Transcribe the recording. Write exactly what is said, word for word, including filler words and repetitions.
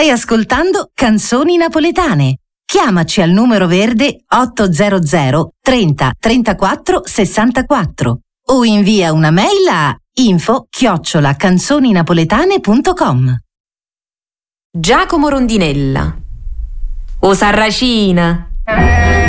Stai ascoltando Canzoni Napoletane. Chiamaci al numero verde ottocento trenta trentaquattro sessantaquattro o invia una mail a info chiocciola canzoninapoletane punto com. Giacomo Rondinella, O Sarracina.